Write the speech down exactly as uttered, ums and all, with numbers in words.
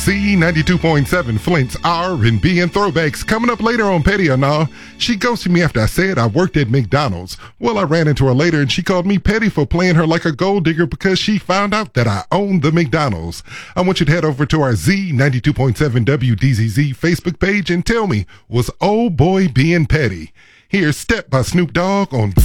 Z ninety-two point seven, Flint's R and B and throwbacks. Coming up later on Petty or Nah. She ghosted me after I said I worked at McDonald's. Well, I ran into her later and she called me petty for playing her like a gold digger because she found out that I owned the McDonald's. I want you to head over to our Z ninety-two point seven W D Z Z Facebook page and tell me, was old boy being petty? Here's Step by Snoop Dogg on